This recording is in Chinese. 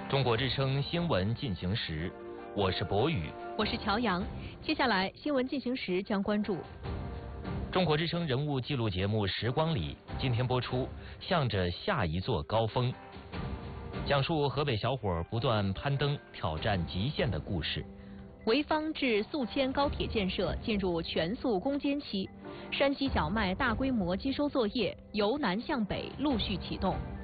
中国之声新闻进行时，我是博宇， 我是乔阳。接下来新闻进行时将关注中国之声人物记录节目《时光里》，今天播出向着下一座高峰，讲述河北小伙不断攀登挑战极限的故事。 潍坊至宿迁高铁建设进入全速攻坚期，山西小麦大规模机收作业由南向北陆续启动。